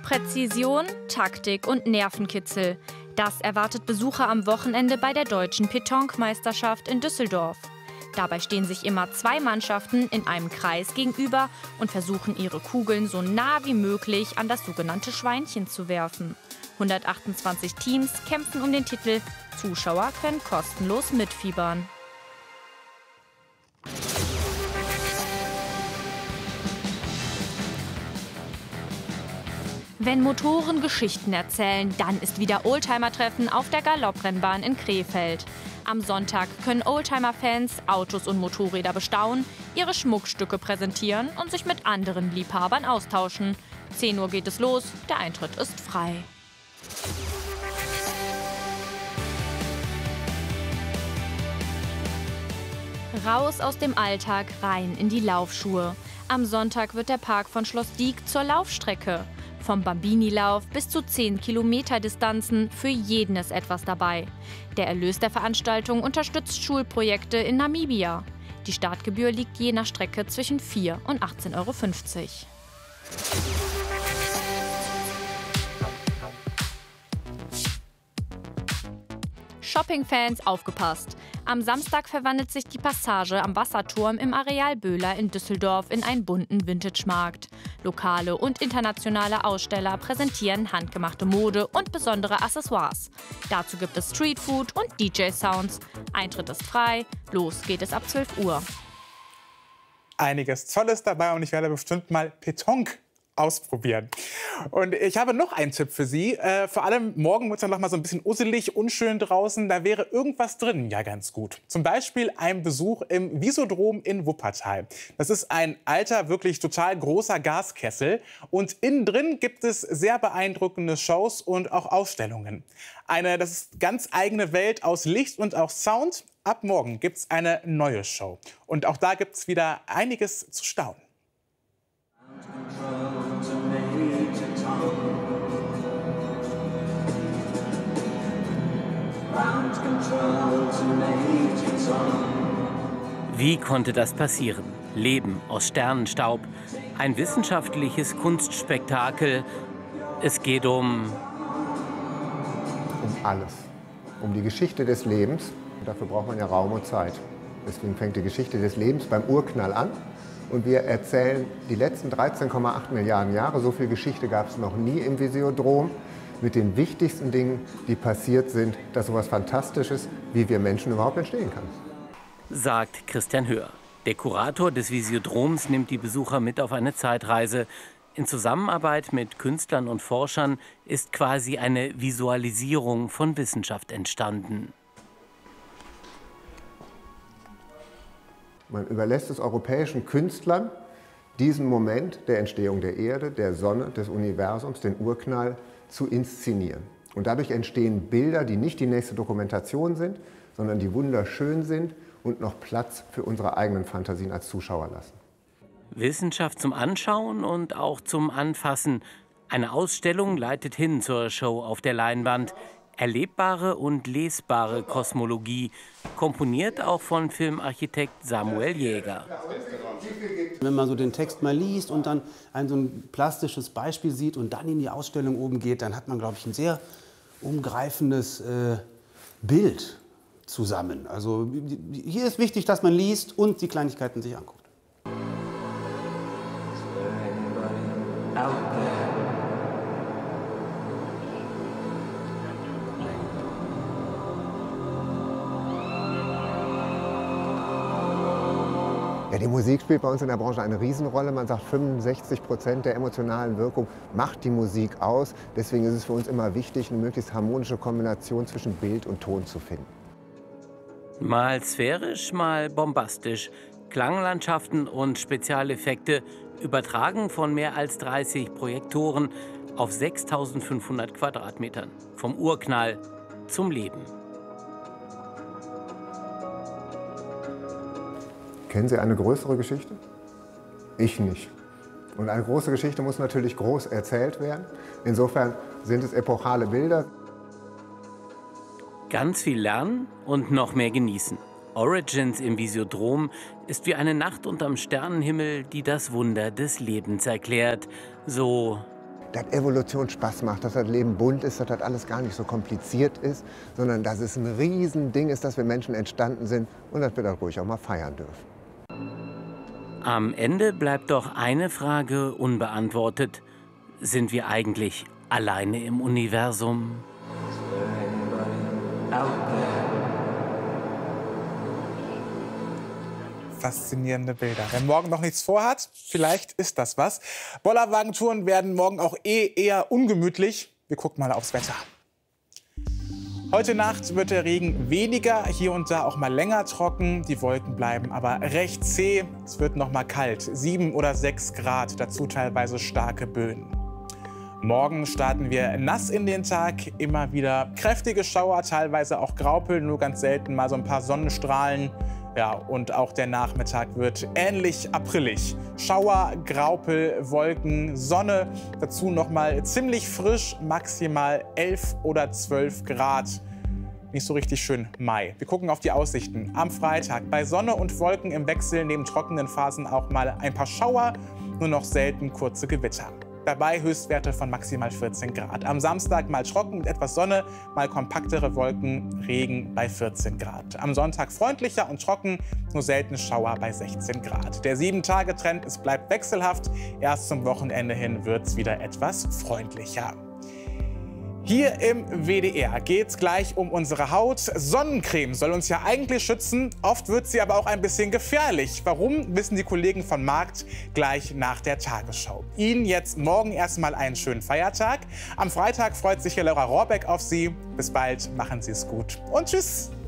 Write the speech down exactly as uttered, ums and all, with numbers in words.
Präzision, Taktik und Nervenkitzel. Das erwartet Besucher am Wochenende bei der Deutschen Pétanque-Meisterschaft in Düsseldorf. Dabei stehen sich immer zwei Mannschaften in einem Kreis gegenüber und versuchen, ihre Kugeln so nah wie möglich an das sogenannte Schweinchen zu werfen. hundertachtundzwanzig Teams kämpfen um den Titel. Zuschauer können kostenlos mitfiebern. Wenn Motoren Geschichten erzählen, dann ist wieder Oldtimer-Treffen auf der Galopprennbahn in Krefeld. Am Sonntag können Oldtimer-Fans Autos und Motorräder bestaunen, ihre Schmuckstücke präsentieren und sich mit anderen Liebhabern austauschen. zehn Uhr geht es los, der Eintritt ist frei. Raus aus dem Alltag, rein in die Laufschuhe. Am Sonntag wird der Park von Schloss Dieck zur Laufstrecke. Vom Bambini-Lauf bis zu zehn Kilometer Distanzen, für jeden ist etwas dabei. Der Erlös der Veranstaltung unterstützt Schulprojekte in Namibia. Die Startgebühr liegt je nach Strecke zwischen vier und achtzehn Euro fünfzig. Shopping-Fans, aufgepasst! Am Samstag verwandelt sich die Passage am Wasserturm im Areal Böhler in Düsseldorf in einen bunten Vintage-Markt. Lokale und internationale Aussteller präsentieren handgemachte Mode und besondere Accessoires. Dazu gibt es Streetfood und D J-Sounds. Eintritt ist frei, los geht es ab zwölf Uhr. Einiges Tolles dabei und ich werde bestimmt mal Pétanque ausprobieren. Und ich habe noch einen Tipp für Sie. Äh, vor allem morgen wird es dann noch mal so ein bisschen usselig, unschön draußen. Da wäre irgendwas drin ja ganz gut. Zum Beispiel ein Besuch im Visodrom in Wuppertal. Das ist ein alter, wirklich total großer Gaskessel. Und innen drin gibt es sehr beeindruckende Shows und auch Ausstellungen. Eine, das ist ganz eigene Welt aus Licht und auch Sound. Ab morgen gibt es eine neue Show. Und auch da gibt es wieder einiges zu staunen. Wie konnte das passieren? Leben aus Sternenstaub, ein wissenschaftliches Kunstspektakel. Es geht um... Um alles. Um die Geschichte des Lebens. Dafür braucht man ja Raum und Zeit. Deswegen fängt die Geschichte des Lebens beim Urknall an. Und wir erzählen die letzten dreizehn Komma acht Milliarden Jahre. So viel Geschichte gab es noch nie im Visiodrom. Mit den wichtigsten Dingen, die passiert sind, dass so etwas Fantastisches, wie wir Menschen überhaupt entstehen kann. Sagt Christian Höhr. Der Kurator des Visiodroms nimmt die Besucher mit auf eine Zeitreise. In Zusammenarbeit mit Künstlern und Forschern ist quasi eine Visualisierung von Wissenschaft entstanden. Man überlässt es europäischen Künstlern, diesen Moment der Entstehung der Erde, der Sonne, des Universums, den Urknall, zu inszenieren. Und dadurch entstehen Bilder, die nicht die nächste Dokumentation sind, sondern die wunderschön sind und noch Platz für unsere eigenen Fantasien als Zuschauer lassen. Wissenschaft zum Anschauen und auch zum Anfassen. Eine Ausstellung leitet hin zur Show auf der Leinwand. Erlebbare und lesbare Kosmologie, komponiert auch von Filmarchitekt Samuel Jäger. Wenn man so den Text mal liest und dann ein so ein plastisches Beispiel sieht und dann in die Ausstellung oben geht, dann hat man, glaube ich, ein sehr umgreifendes äh, Bild zusammen. Also hier ist wichtig, dass man liest und die Kleinigkeiten sich anguckt. Ja, die Musik spielt bei uns in der Branche eine Riesenrolle. Man sagt, fünfundsechzig Prozent der emotionalen Wirkung macht die Musik aus. Deswegen ist es für uns immer wichtig, eine möglichst harmonische Kombination zwischen Bild und Ton zu finden. Mal sphärisch, mal bombastisch. Klanglandschaften und Spezialeffekte übertragen von mehr als dreißig Projektoren auf sechstausendfünfhundert Quadratmetern. Vom Urknall zum Leben. Kennen Sie eine größere Geschichte? Ich nicht. Und eine große Geschichte muss natürlich groß erzählt werden. Insofern sind es epochale Bilder. Ganz viel lernen und noch mehr genießen. Origins im Visiodrom ist wie eine Nacht unterm Sternenhimmel, die das Wunder des Lebens erklärt. So dass Evolution Spaß macht, dass das Leben bunt ist, dass das alles gar nicht so kompliziert ist, sondern dass es ein Riesending ist, dass wir Menschen entstanden sind und dass wir das ruhig auch mal feiern dürfen. Am Ende bleibt doch eine Frage unbeantwortet. Sind wir eigentlich alleine im Universum? Faszinierende Bilder. Wer morgen noch nichts vorhat, vielleicht ist das was. Bollerwagentouren werden morgen auch eh eher ungemütlich. Wir gucken mal aufs Wetter. Heute Nacht wird der Regen weniger, hier und da auch mal länger trocken. Die Wolken bleiben aber recht zäh. Es wird noch mal kalt, sieben oder sechs Grad, dazu teilweise starke Böen. Morgen starten wir nass in den Tag, immer wieder kräftige Schauer, teilweise auch Graupel, nur ganz selten mal so ein paar Sonnenstrahlen. Ja, und auch der Nachmittag wird ähnlich aprillig. Schauer, Graupel, Wolken, Sonne, dazu noch mal ziemlich frisch, maximal elf oder zwölf Grad. Nicht so richtig schön Mai. Wir gucken auf die Aussichten. Am Freitag bei Sonne und Wolken im Wechsel neben trockenen Phasen auch mal ein paar Schauer, nur noch selten kurze Gewitter. Dabei Höchstwerte von maximal vierzehn Grad. Am Samstag mal trocken mit etwas Sonne, mal kompaktere Wolken, Regen bei vierzehn Grad. Am Sonntag freundlicher und trocken, nur selten Schauer bei sechzehn Grad. Der sieben-Tage-Trend, es bleibt wechselhaft. Erst zum Wochenende hin wird es wieder etwas freundlicher. Hier im W D R geht es gleich um unsere Haut. Sonnencreme soll uns ja eigentlich schützen, oft wird sie aber auch ein bisschen gefährlich. Warum, wissen die Kollegen von Markt gleich nach der Tagesschau. Ihnen jetzt morgen erstmal einen schönen Feiertag. Am Freitag freut sich hier Laura Rohrbeck auf Sie. Bis bald, machen Sie es gut und tschüss.